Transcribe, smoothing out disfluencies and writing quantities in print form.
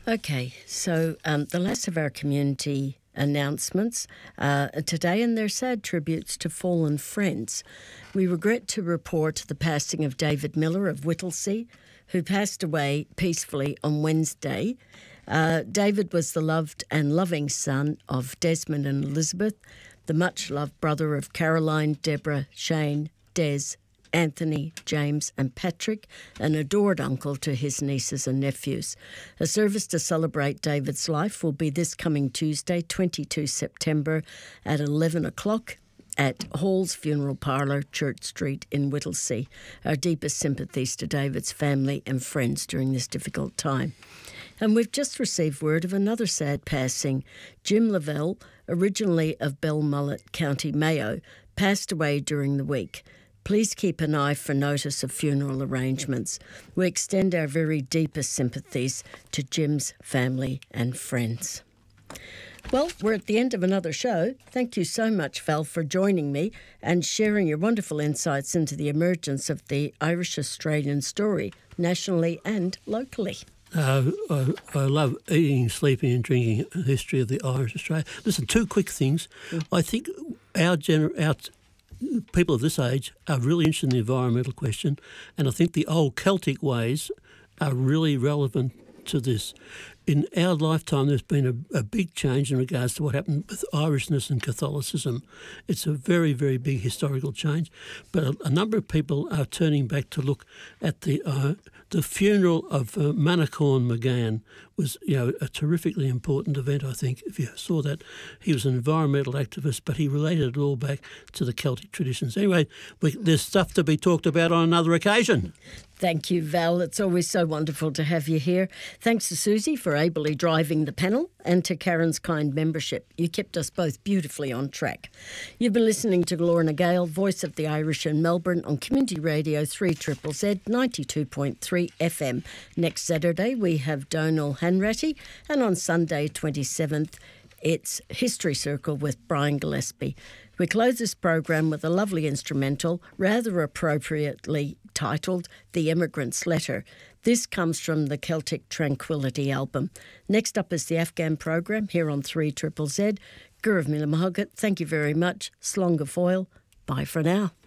Okay, so the last of our community announcements today, and they're sad tributes to fallen friends. We regret to report the passing of David Miller of Whittlesea, who passed away peacefully on Wednesday. David was the loved and loving son of Desmond and Elizabeth, the much-loved brother of Caroline, Deborah, Shane, Des, Anthony, James and Patrick, an adored uncle to his nieces and nephews. A service to celebrate David's life will be this coming Tuesday, 22 September at 11 o'clock at Hall's Funeral Parlour, Church Street in Whittlesea. Our deepest sympathies to David's family and friends during this difficult time. And we've just received word of another sad passing. Jim Lavelle, originally of Belmullet, County Mayo, passed away during the week. Please keep an eye for notice of funeral arrangements. We extend our very deepest sympathies to Jim's family and friends. Well, we're at the end of another show. Thank you so much, Val, for joining me and sharing your wonderful insights into the emergence of the Irish-Australian story, nationally and locally. I love eating, sleeping and drinking the history of the Irish Australia. Listen, two quick things. I think our people of this age are really interested in the environmental question, and I think the old Celtic ways are really relevant to this. In our lifetime, there's been a big change in regards to what happened with Irishness and Catholicism. It's a very, very big historical change, but a number of people are turning back to look at the funeral of Manachorn McGann was, a terrifically important event, I think, if you saw that. He was an environmental activist, but he related it all back to the Celtic traditions. Anyway, there's stuff to be talked about on another occasion. Thank you, Val. It's always so wonderful to have you here. Thanks to Susie for ably driving the panel and to Karen's kind membership. You kept us both beautifully on track. You've been listening to Lorna Gale, Voice of the Irish in Melbourne on Community Radio 3ZZZ 92.3 FM. Next Saturday we have Donal Hanratty, and on Sunday 27th it's History Circle with Brian Gillespie. We close this program with a lovely instrumental, rather appropriately titled The Immigrant's Letter. This comes from the Celtic Tranquility album. Next up is the Afghan program here on 3ZZZ. Gurav Milamahagat, thank you very much. Slonga Foil. Bye for now.